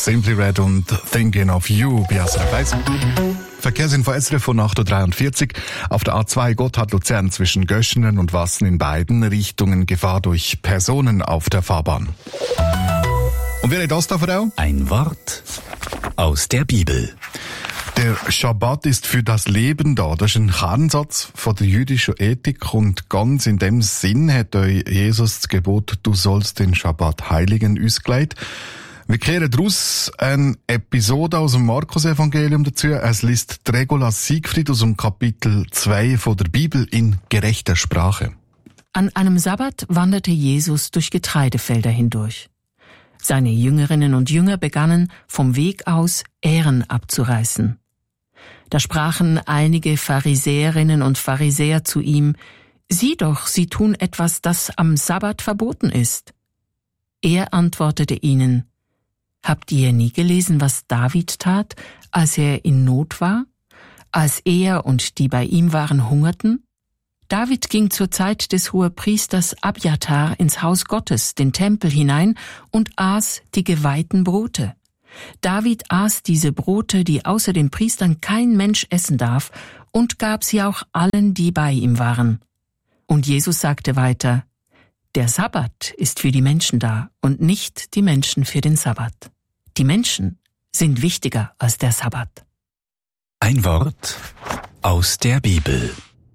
Simply Red und Thinking of You bei SRF 1. Verkehrsinfo SRF von 8.43 Uhr. Auf der A2 Gotthard-Luzern zwischen Göschenen und Wassen in beiden Richtungen Gefahr durch Personen auf der Fahrbahn. Und wer hat das da, Frau? Ein Wort aus der Bibel. Der Schabbat ist für das Leben da. Das ist ein Kernsatz von der jüdischen Ethik und ganz in dem Sinn hat euch Jesus das Gebot, du sollst den Schabbat heiligen, uns gelegt. Wir kehren daraus eine Episode aus dem Markus-Evangelium dazu. Es liest Regula Siegfried aus dem Kapitel 2 von der Bibel in gerechter Sprache. An einem Sabbat wanderte Jesus durch Getreidefelder hindurch. Seine Jüngerinnen und Jünger begannen, vom Weg aus Ähren abzureißen. Da sprachen einige Pharisäerinnen und Pharisäer zu ihm, sieh doch, sie tun etwas, das am Sabbat verboten ist. Er antwortete ihnen, habt ihr nie gelesen, was David tat, als er in Not war, als er und die bei ihm waren hungerten? David ging zur Zeit des Hohepriesters Abjatar ins Haus Gottes, den Tempel hinein, und aß die geweihten Brote. David aß diese Brote, die außer den Priestern kein Mensch essen darf, und gab sie auch allen, die bei ihm waren. Und Jesus sagte weiter, der Sabbat ist für die Menschen da und nicht die Menschen für den Sabbat. Die Menschen sind wichtiger als der Sabbat. Ein Wort aus der Bibel.